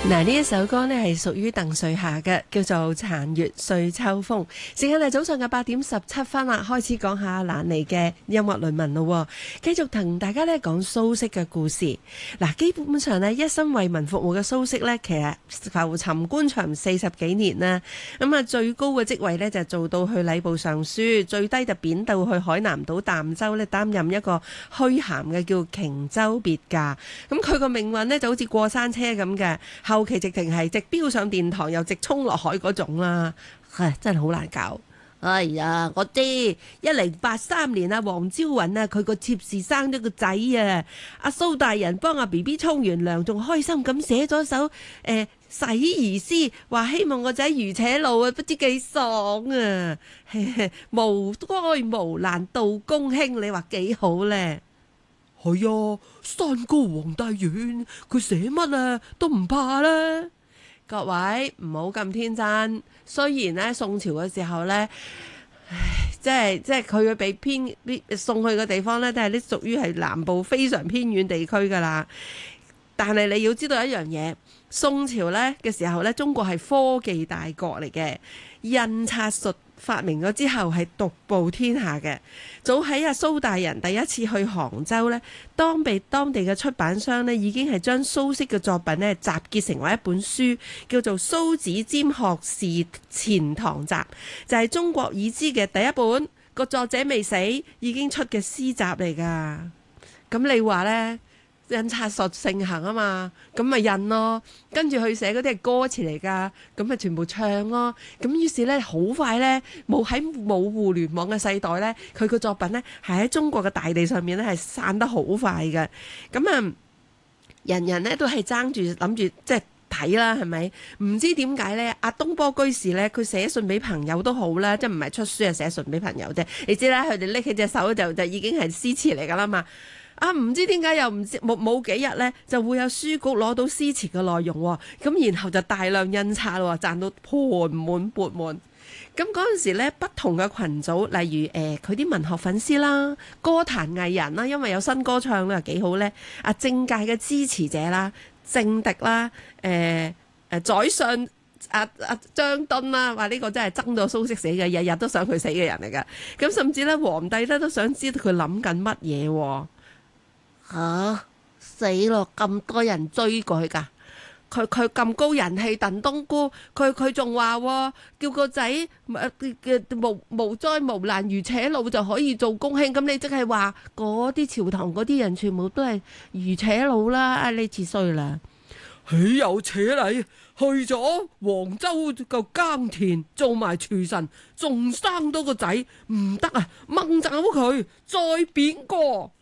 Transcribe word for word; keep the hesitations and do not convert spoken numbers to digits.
嗱，呢一首歌呢係屬於鄧瑞霞嘅，叫做《殘月歲秋風》。時間係早上嘅八點十七分啦，開始講下蘭妮嘅音樂論文咯。繼續同大家呢講蘇軾嘅故事。嗱，基本上呢，一生為民服務嘅蘇軾呢，其實浮沉官場四十幾年啦。咁啊，最高嘅職位呢，就做到去禮部尚書，最低就貶到去海南島儋州呢，擔任一個虛銜嘅叫瓊州別駕。咁佢個命運呢，就好似過山車咁嘅。後期直情係直飆上殿堂，又直衝落海嗰種啦，唉，真係好難搞。哎呀，我知一零八三年啊，黃朝雲啊，佢個妾侍生咗個仔啊，阿蘇大人幫阿 B B 沖完涼，仲開心咁寫咗首誒、呃、洗兒詩，話希望個仔如且路啊，不知幾爽啊！無災無難度公卿，你話幾好咧？ 係啊，山高皇帝遠，佢寫乜啊都唔怕啦。 各位唔好咁天真。雖然咧宋朝嘅時候咧，唉，即係即係佢嘅被偏送去嘅地方咧，都係啲屬於係南部非常偏遠地區噶啦。但係你要知道一樣嘢，宋朝咧嘅時候咧，中國係科技大國嚟嘅，印刷術發明咗之後係獨步天下嘅。早喺阿蘇大人第一次去杭州呢，當被當地嘅出版商呢已經係將蘇軾嘅作品呢集結成為一本書，叫做《蘇子瞻學士錢塘集》，就係、是、中國已知嘅第一本個作者未死已經出嘅詩集嚟㗎。咁你話呢？印刷術盛行啊嘛，咁咪印咯，跟住佢寫嗰啲係歌詞嚟噶，咁咪全部唱咯。咁於是咧，好快咧，冇喺冇互聯網嘅世代咧，佢個作品咧係喺中國嘅大地上面咧係散得好快嘅。咁啊，人人咧都係爭住諗住即係睇啦，係咪？唔知點解咧？阿東坡居士咧，佢寫信俾朋友都好啦，即係唔係出書啊，寫信俾朋友啫。你知啦，佢哋拎起隻手就就已經係詩詞嚟噶啦嘛。啊，唔知點解又唔知冇冇幾日呢，就會有書局攞到詩詞嘅內容喎，咁然後就大量印刷喎，賺到盆滿缽滿。咁嗰陣時呢，不同嘅群組，例如誒佢啲文學粉絲啦、歌壇藝人啦，因為有新歌唱咧，幾好呢。啊，政界嘅支持者啦、政敵啦、誒誒宰相阿阿張敦啦，話呢個真係憎到蘇軾死嘅，日日都想佢死嘅人嚟㗎。咁甚至呢，皇帝呢都想知道佢諗緊乜嘢喎。吓、啊、死咯！咁多人追佢噶，佢佢咁高人氣，鄧冬菇，佢佢仲話叫個仔嘅無無災無難如且路就可以做公卿，咁你即係話嗰啲朝堂嗰啲人全部都係如且路啦？啊，你似衰啦！ 豈有此理！去咗黃州個耕田做埋廚神，仲生多個仔，唔得啊！掹走佢，再貶過。